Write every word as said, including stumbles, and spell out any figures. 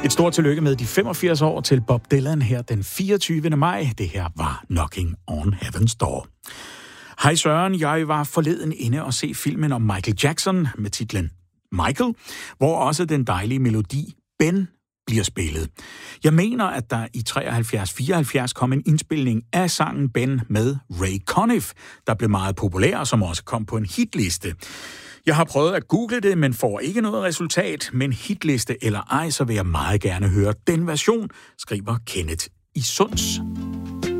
Et stort tillykke med de femogfirs år til Bob Dylan her den fireogtyvende maj. Det her var Knocking on Heaven's Door. Hej Søren, jeg var forleden inde og se filmen om Michael Jackson med titlen Michael, hvor også den dejlige melodi Ben bliver spillet. Jeg mener, at der i treoghalvfjerds fireoghalvfjerds kom en indspilning af sangen Ben med Ray Conniff, der blev meget populær og som også kom på en hitliste. Jeg har prøvet at google det, men får ikke noget resultat. Men hitliste eller ej, så vil jeg meget gerne høre den version, skriver Kenneth i Sunds.